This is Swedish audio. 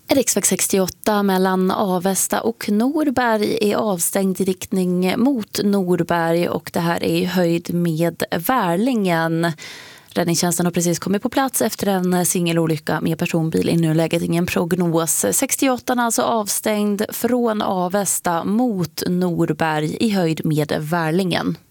Riksväg 68 mellan Avesta och Norberg är avstängd i riktning mot Norberg och det här är i höjd med Värlingen. Räddningstjänsten har precis kommit på plats efter en singelolycka med personbil. I nuläget ingen prognos. 68 är alltså avstängd från Avesta mot Norberg i höjd med Värlingen.